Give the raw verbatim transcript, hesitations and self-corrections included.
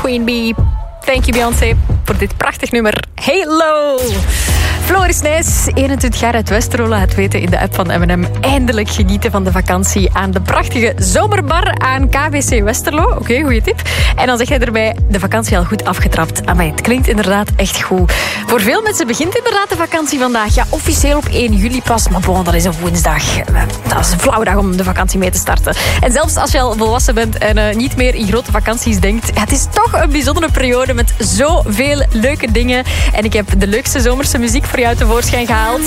Queen Bee. Thank you Beyoncé voor dit prachtig nummer. Hello! Floris Nijs, eenentwintig jaar uit Westerlo, laat weten in de app van M en M. Eindelijk genieten van de vakantie aan de prachtige zomerbar aan K V C Westerlo. Oké, okay, goede tip. En dan zeg jij erbij, de vakantie al goed afgetrapt. Maar het klinkt inderdaad echt goed. Voor veel mensen begint inderdaad de vakantie vandaag. Ja, officieel op één juli pas, maar bon, dat is een woensdag. Dat is een flauwe dag om de vakantie mee te starten. En zelfs als je al volwassen bent en uh, niet meer in grote vakanties denkt, ja, het is toch een bijzondere periode met zoveel leuke dingen. En ik heb de leukste zomerse muziek voor jou tevoorschijn gehaald.